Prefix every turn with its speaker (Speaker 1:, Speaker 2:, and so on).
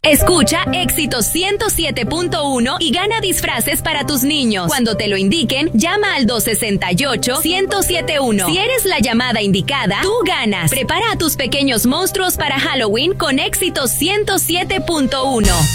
Speaker 1: Escucha Éxito 107.1 y gana disfraces para tus niños. Cuando te lo indiquen, llama al 268-1071. Si eres la llamada indicada, tú ganas. Prepara a tus pequeños monstruos para Halloween con Éxito 107.1.